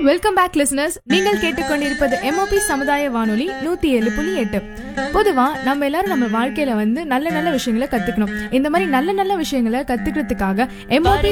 Welcome back listeners. நீங்கள் கேட்டுக்கொண்டிருப்பது MOP சமுதாய வானொலி 107.8. பொதுவா நம்ம எல்லாரும் நம்ம வாழ்க்கையில நல்ல நல்ல விஷயங்களை கத்துக்கணும். இந்த மாதிரி நல்ல நல்ல விஷயங்களை கத்துக்கிறதுக்காக MOP